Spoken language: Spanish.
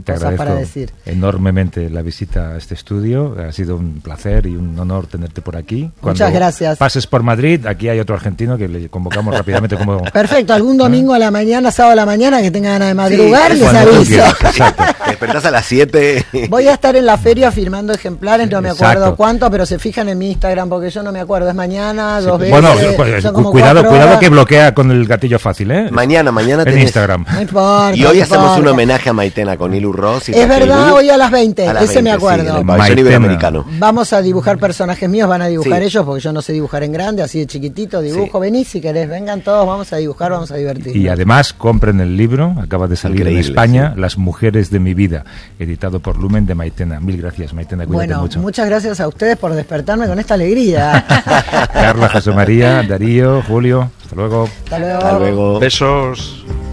cosas para decir. Enormemente la visita a este estudio. Ha sido un placer y un honor tenerte por aquí. Muchas gracias. Pases por Madrid, aquí hay otro argentino que le convocamos rápidamente como... Perfecto, algún domingo a la mañana, sábado a la mañana, que tenga ganas de madrugar, les aviso. Te despertás a las 7. Voy a estar en la feria firmando ejemplares, no me acuerdo Exacto. cuánto, pero se fijan en mi Instagram, porque yo no me acuerdo, es mañana, 2 veces. Bueno, pues, cuidado que bloquea con el gatillo fácil, ¿eh? Mañana en tenés... Instagram. No importa. Y hoy no hacemos importa. un homenaje a Maitena con Ilu Ross. Es verdad, hoy a las 20, A las ese 20, me acuerdo. sí, en el pabellón Maitena. iberoamericano. Vamos a dibujar personajes míos, van a dibujar Sí. ellos, porque yo no sé dibujar en grande, así de chiquitito dibujo. Sí. Venís si querés, vengan todos, vamos a dibujar, vamos a divertirnos. Y además compren el libro, acaba de salir Increíble, en España, sí. Las mujeres de mi vida, editado por Lumen, de Maitena. Mil gracias, Maitena, cuídate Bueno, mucho. muchas gracias a ustedes por despertarme con esta alegría. Carla, José María, Darío, Julio, hasta luego. Hasta luego. Hasta luego. Besos.